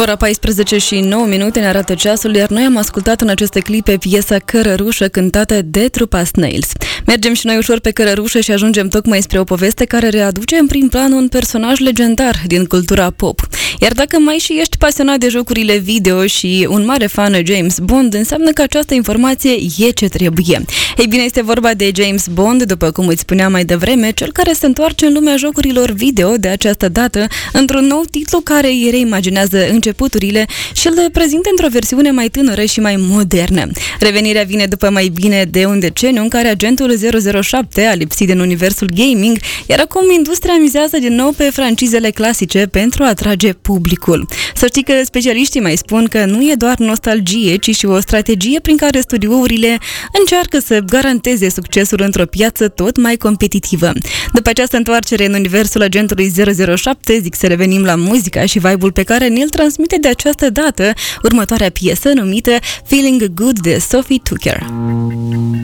Ora 14 și 9 minute ne arată ceasul, iar noi am ascultat în aceste clipe piesa Cărărușă cântată de trupa Snails. Mergem și noi ușor pe Cărărușă și ajungem tocmai spre o poveste care readuce în prim plan un personaj legendar din cultura pop. Iar dacă mai și ești pasionat de jocurile video și un mare fan de James Bond, înseamnă că această informație e ce trebuie. Ei bine, este vorba de James Bond, după cum îți spuneam mai devreme, cel care se întoarce în lumea jocurilor video de această dată într-un nou titlu care îi reimaginează începuturile și îl prezintă într-o versiune mai tânără și mai modernă. Revenirea vine după mai bine de un deceniu în care agentul 007 a lipsit din universul gaming, iar acum industria mizează din nou pe francizele clasice pentru a atrage publicul. Să știi că specialiștii mai spun că nu e doar nostalgie, ci și o strategie prin care studiourile încearcă să garanteze succesul într-o piață tot mai competitivă. După această întoarcere în universul agentului 007, zic să revenim la muzica și vibe-ul pe care ne-l transmite de această dată următoarea piesă numită Feeling Good de Sophie Tucker.